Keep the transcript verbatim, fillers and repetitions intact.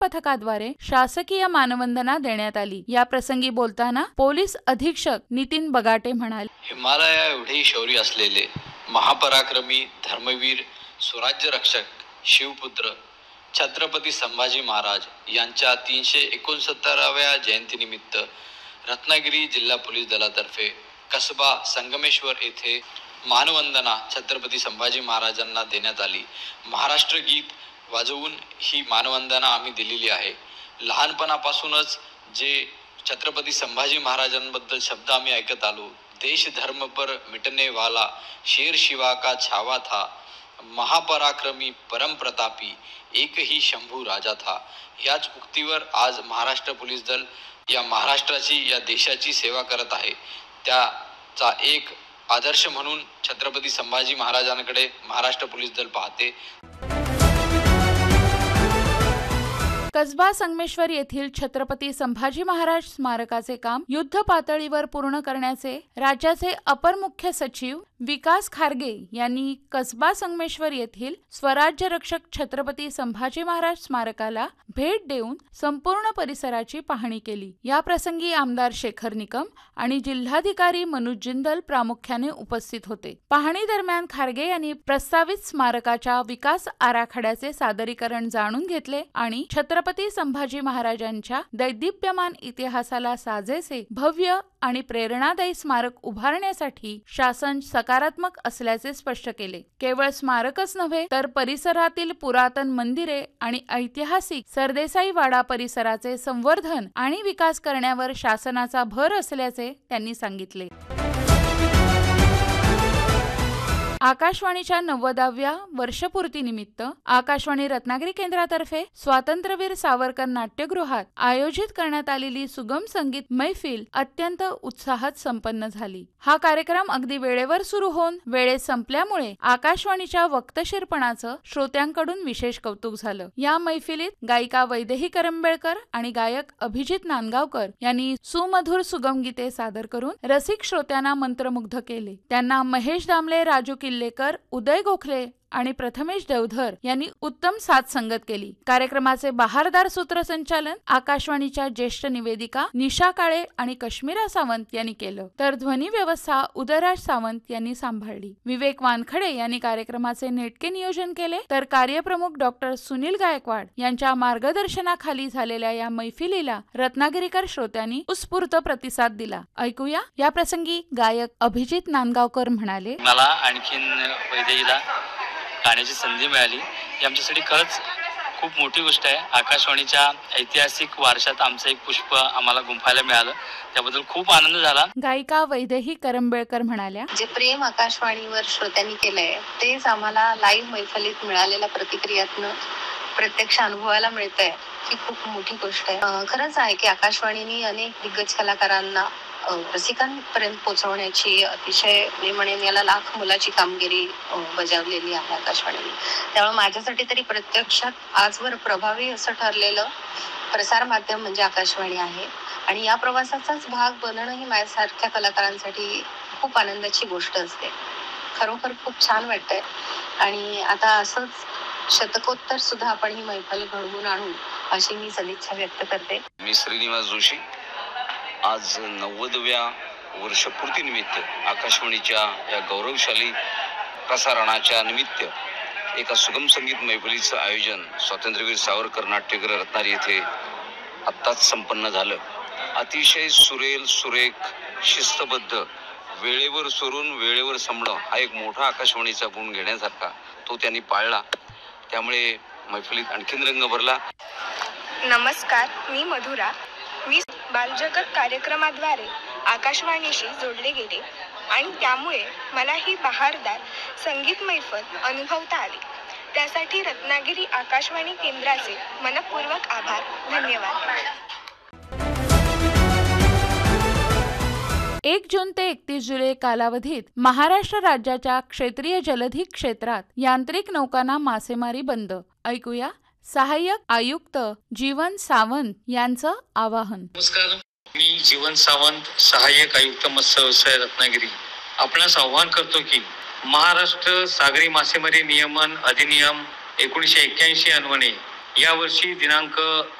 पथकाद्वारे शासकीय मानवंदना देण्यात आली। या प्रसंगी बोलताना पोलीस अधीक्षक नितीन बगाटे म्हणाले, हिमालया एवढे शौर्य असलेले महापराक्रमी धर्मवीर स्वराज्य रक्षक शिवपुत्र छत्रपती संभाजी महाराज यांच्या तीनशे एकोणसत्तराव्या जयंतीनिमित्त रत्नागिरी जिल्हा पोलीस दलातर्फे कसबा संगमेश्वर येथे मानवंदना छत्रपती संभाजी महाराजांना देण्यात आली। महाराष्ट्र गीत वाजवून ही मानवंदना आम्ही दिलेली आहे। लहानपणापासूनच जे छत्रपती संभाजी महाराजांबद्दल शब्द आम्ही ऐकत आलो, देश धर्म पर मिटने वाला शेर शिवा का छावा था, महापराक्रमी परम प्रतापी एक ही शंभू राजा था। याच उक्तीवर आज महाराष्ट्र पोलीस दल या महाराष्ट्राची या देशाची सेवा करत आहे। त्याचा एक आदर्श म्हणून छत्रपती संभाजी महाराजांकडे महाराष्ट्र पोलीस दल पाहते। कसबा संगमेश्वर येथील छत्रपती संभाजी महाराज स्मारकाचे काम युद्ध पातळीवर पूर्ण करण्याचे राज्याचे अपर मुख्य सचिव विकास खारगे यांनी कसबा संगमेश्वर येथील स्वराज्य रक्षक छत्रपती संभाजी महाराज स्मारकाला भेट देऊन संपूर्ण परिसराची पाहणी केली। या प्रसंगी आमदार शेखर निकम आणि जिल्हाधिकारी मनोज जिंदल प्रामुख्याने उपस्थित होते। पाहणी दरम्यान खारगे यांनी प्रस्तावित स्मारकाच्या विकास आराखड्याचे सादरीकरण जाणून घेतले आणि छत्रपती संभाजी महाराजांच्या दैदिप्यमान इतिहासाला साजेसे भव्य आणि प्रेरणादायी स्मारक उभारण्यासाठी शासन सकारात्मक असल्याचे स्पष्ट केले। केवळ स्मारकच नव्हे तर परिसरातील पुरातन मंदिरे आणि ऐतिहासिक सरदेसाई वाडा परिसराचे संवर्धन आणि विकास करण्यावर शासनाचा भर असल्याचे त्यांनी सांगितले। आकाशवाणीच्या नव्वदाव्या वर्षपूर्तीनिमित्त आकाशवाणी रत्नागिरी केंद्रातर्फे स्वातंत्र्यवीर सावरकर नाट्यगृहात आयोजित करण्यात आलेली सुगम संगीत मैफिल अत्यंत उत्साहात संपन्न झाली। हा कार्यक्रम अगदी वेळेवर सुरू होऊन वेळेत संपल्यामुळे आकाशवाणीच्या वक्तशीरपणाचं श्रोत्यांकडून विशेष कौतुक झालं। या मैफिलीत गायिका वैदेही करंबेळकर आणि गायक अभिजित नांदगावकर यांनी सुमधुर सुगम गीते सादर करून रसिक श्रोत्यांना मंत्रमुग्ध केले। त्यांना महेश दामले, राजू किल्लेकर, उदय गोखले आणि प्रथमेश देवधर यांनी उत्तम साथ संगत केली। कार्यक्रमाचे बहारदार सूत्रसंचालन आकाशवाणीच्या ज्येष्ठ निवेदिका निशा काळे आणि कश्मीरा सावंत यांनी केलं, तर ध्वनी व्यवस्था उदयराज सावंत यांनी सांभाळली। विवेक वानखडे यांनी कार्यक्रमाचे नेटके नियोजन केले, तर कार्यप्रमुख डॉक्टर सुनील गायकवाड यांच्या मार्गदर्शनाखाली झालेल्या या मैफिलीला रत्नागिरीकर श्रोत्यांनी उत्स्फूर्त प्रतिसाद दिला। ऐकूया या प्रसंगी गायक अभिजित नांदगावकर म्हणाले, मला आणखीन वैदेहीला गाण्याची संधी मिळाली ही आमच्यासाठी खरंच खूप मोठी गोष्ट आहे। आकाशवाणीच्या ऐतिहासिक वारशात आमचं एक पुष्प आम्हाला गुंफायला मिळालं, त्याबद्दल खूप आनंद झाला। गायिका वैदेही करंबेळकर म्हणाल्या, जे प्रेम आकाशवाणीवर श्रोत्यांनी केलंय तेच आम्हाला लाईव्ह मैफिलीत मिळालेल्या प्रतिक्रियातनं प्रत्यक्ष अनुभवायला मिळतंय, ही खूप मोठी गोष्ट आहे। खरंच आहे की आकाशवाणीने अनेक दिग्गज कलाकारांना रसिकांपर्यंत पोहोचवण्याची अतिशय मी म्हणेन याला लाख मुलाची कामगिरी बजावलेली आहे आकाशवाणीने। त्यामुळे माझ्यासाठी तरी प्रत्यक्षात आजवर प्रभावी असं ठरलेलं प्रसार माध्यम म्हणजे आकाशवाणी आहे आणि या प्रवासाचाच भाग बनणं ही माझ्यासारख्या कलाकारांसाठी खूप आनंदाची गोष्ट असते। खरोखर खूप छान वाटतंय आणि आता असंच शतकोत्तर सुद्धा आपण ही मैफल घडवून आणू अशी मी सदिच्छा व्यक्त करते। मी श्रीनिवास जोशी आज नव्वदव्या वर्षपूर्तीनिमित्त आकाशवाणीच्या या गौरवशाली प्रसारणाच्या निमित्त एका सुगम संगीत मैफिलीचं आयोजन स्वातंत्र्यवीर सावरकर नाट्यगृह रत्नागिरी येथे आत्ताच संपन्न झालं। अतिशय सुरेल, सुरेख, शिस्तबद्ध, वेळेवर सुरून वेळेवर संपणं हा एक मोठा आकाशवाणीचा गुण घेण्यासारखा तो त्यांनी पाळला, त्यामुळे मैफिलीत आणखीन रंग भरला। नमस्कार, मी मधुरा। मी बालजगत कार्यक्रमाद्वारे आकाशवाणीशी जोडले गेले आणि त्यामुळे मला ही बहारदार संगीत मैफल अनुभवता आली। त्यासाठी रत्नागिरी आकाशवाणी केंद्राचे मनपूर्वक आभार, धन्यवाद। एक जून ते एकतीस जुलै कालावधीत महाराष्ट्र राज्याच्या क्षेत्रीय जलधी क्षेत्रात यांत्रिक नौकांना मासेमारी बंद। ऐकूया सहाय्यक आयुक्त जीवन सावंत यांचं आवाहन। नमस्कार, मी जीवन सावंत, सहाय्यक आयुक्त मत्स्य व्यवसाय रत्नागिरी। आपणास आवाहन करतो की महाराष्ट्र सागरी मासेमारी नियमन अधिनियम एकोणीसशे एक्क्याऐंशी अन्वये यावर्षी दिनांक